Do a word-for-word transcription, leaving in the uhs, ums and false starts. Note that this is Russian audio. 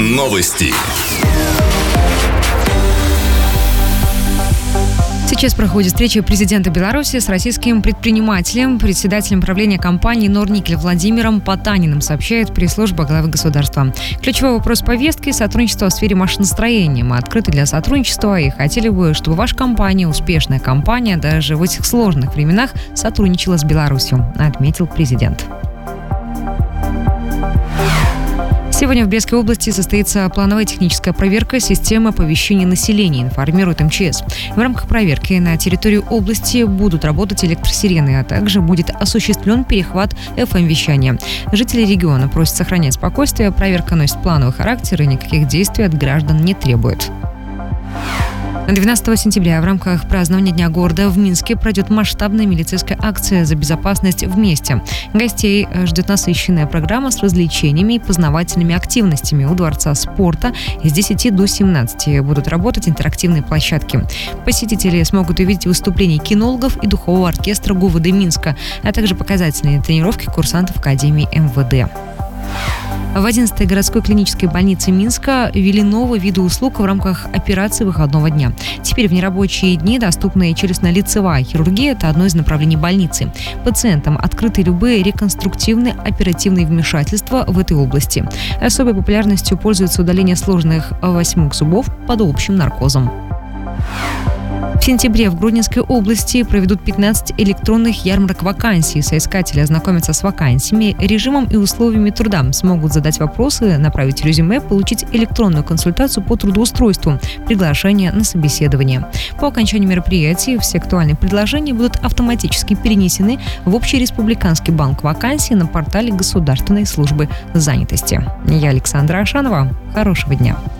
Новости. Сейчас проходит встреча президента Беларуси с российским предпринимателем, председателем правления компании «Норникель» Владимиром Потаниным, сообщает пресс-служба главы государства. Ключевой вопрос повестки – сотрудничество в сфере машиностроения. Мы открыты для сотрудничества и хотели бы, чтобы ваша компания, успешная компания, даже в этих сложных временах сотрудничала с Беларусью, отметил президент. Сегодня в Брестской области состоится плановая техническая проверка системы оповещения населения, информирует эм че эс. В рамках проверки на территории области будут работать электросирены, а также будет осуществлен перехват эф эм-вещания. Жители региона просят сохранять спокойствие, проверка носит плановый характер и никаких действий от граждан не требует. двенадцатого сентября в рамках празднования Дня города в Минске пройдет масштабная милицейская акция «За безопасность вместе». Гостей ждет насыщенная программа с развлечениями и познавательными активностями. У Дворца спорта с десяти до семнадцати будут работать интерактивные площадки. Посетители смогут увидеть выступления кинологов и духового оркестра гэ у вэ дэ Минска, а также показательные тренировки курсантов Академии эм вэ дэ. В одиннадцатой городской клинической больнице Минска ввели новые виды услуг в рамках операции выходного дня. Теперь в нерабочие дни доступна челюстно-лицевая хирургия – это одно из направлений больницы. Пациентам открыты любые реконструктивные оперативные вмешательства в этой области. Особой популярностью пользуется удаление сложных восьмых зубов под общим наркозом. В сентябре в Гродненской области проведут пятнадцать электронных ярмарок вакансий. Соискатели ознакомятся с вакансиями, режимом и условиями труда, смогут задать вопросы, направить резюме, получить электронную консультацию по трудоустройству, приглашение на собеседование. По окончании мероприятий все актуальные предложения будут автоматически перенесены в общереспубликанский банк вакансий на портале Государственной службы занятости. Я Александра Ашанова. Хорошего дня.